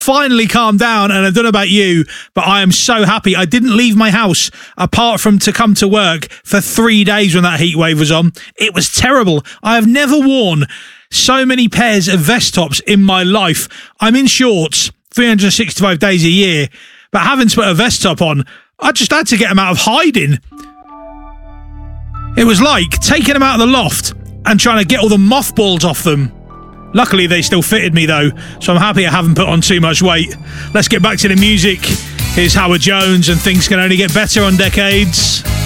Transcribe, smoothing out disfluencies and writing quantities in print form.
finally calmed down, and I don't know about you, but I am so happy. I didn't leave my house apart from to come to work for 3 days when that heat wave was on. It was terrible. I have never worn so many pairs of vest tops in my life. I'm in shorts 365 days a year, but having to put a vest top on, I just had to get them out of hiding. It was like taking them out of the loft and trying to get all the mothballs off them. Luckily, they still fitted me, though, so I'm happy I haven't put on too much weight. Let's get back to the music. Here's Howard Jones, and things can only get better on Decades.